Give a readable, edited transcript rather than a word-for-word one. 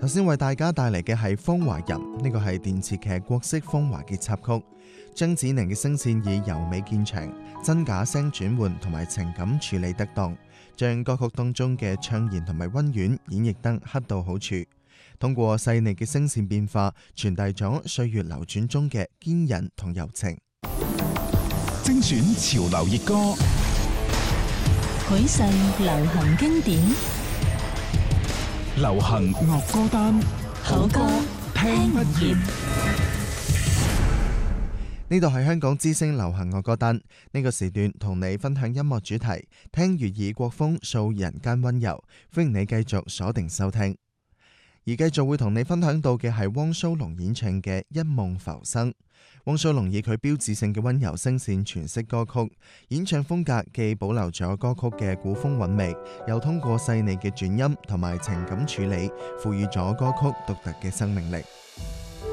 頭先為大家帶嚟嘅係《風華人》，呢個係電視劇國色風華嘅插曲。張子寧嘅聲線以柔美見長，真假聲轉換同埋情感處理得當，將歌曲當中嘅悵然同埋溫婉演繹得恰到好處。通過細膩嘅聲線變化，傳遞咗歲月流轉中嘅堅韌同柔情。 精選潮流熱歌， 許世流行經典， 流行樂歌單， 好歌聽不厭。 呢度係香港之聲流行樂歌單，呢個時段同你分享音樂主題，聽粵語國風掃人間溫柔，歡迎你繼續鎖定收聽。而繼續會同你分享到嘅係汪蘇泷演唱嘅《一夢浮生》。汪蘇泷以佢標誌性嘅溫柔聲線詮釋歌曲，演唱風格既保留咗歌曲嘅古風韻味，又通過細膩嘅轉音同埋情感處理，賦予咗歌曲獨特嘅生命力。